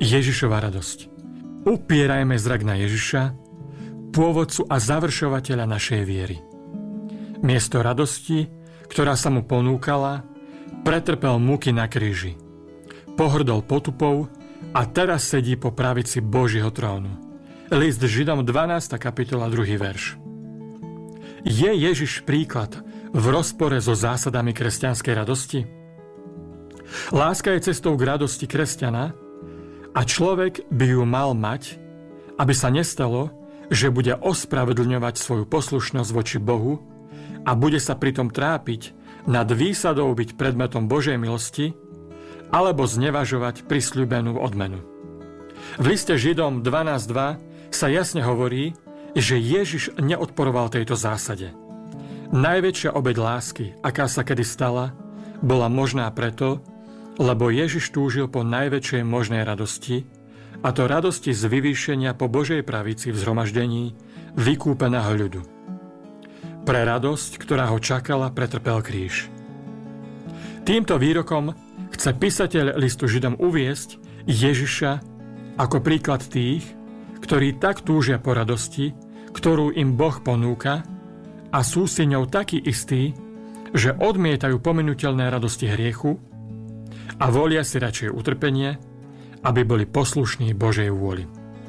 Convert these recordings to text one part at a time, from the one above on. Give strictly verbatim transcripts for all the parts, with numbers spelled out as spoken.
Ježišova radosť. Upierajme zrak na Ježiša, pôvodcu a završovateľa našej viery. Miesto radosti, ktorá sa mu ponúkala, pretrpel múky na kríži. Pohrdol potupou a teraz sedí po pravici Božieho trónu. List Židom dvanásta kapitola druhý verš. Je Ježiš príklad v rozpore so zásadami kresťanskej radosti? Láska je cestou k radosti kresťana a človek by ju mal mať, aby sa nestalo, že bude ospravedlňovať svoju poslušnosť voči Bohu a bude sa pritom trápiť nad výsadou byť predmetom Božej milosti alebo znevažovať prisľúbenú odmenu. V liste Židom dvanásť dva sa jasne hovorí, že Ježiš neodporoval tejto zásade. Najväčšia obeť lásky, aká sa kedy stala, bola možná preto, lebo Ježiš túžil po najväčšej možnej radosti, a to radosti z vyvýšenia po Božej pravici v zhromaždení vykúpeného ľudu. Pre radosť, ktorá ho čakala, pretrpel kríž. Týmto výrokom chce písateľ listu Židom uviesť Ježiša ako príklad tých, ktorí tak túžia po radosti, ktorú im Boh ponúka, a sú si ňou takí istí, že odmietajú pominuteľné radosti hriechu a volia si radšej utrpenie, aby boli poslušní Božej vôli.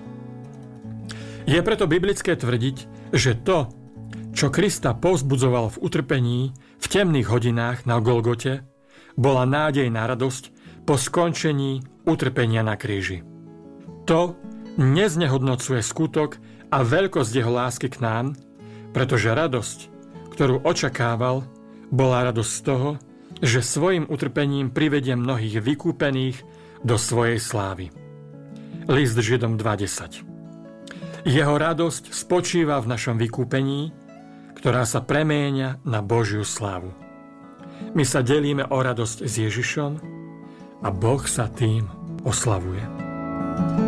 Je preto biblické tvrdiť, že to, čo Krista povzbudzovalo v utrpení v temných hodinách na Golgote, bola nádej na radosť po skončení utrpenia na kríži. To neznehodnocuje skutok a veľkosť jeho lásky k nám, pretože radosť, ktorú očakával, bola radosť z toho, že svojim utrpením privedie mnohých vykúpených do svojej slávy. List Židom dva desať. Jeho radosť spočíva v našom vykúpení, ktorá sa premieňa na Božiu slávu. My sa delíme o radosť s Ježišom a Boh sa tým oslavuje.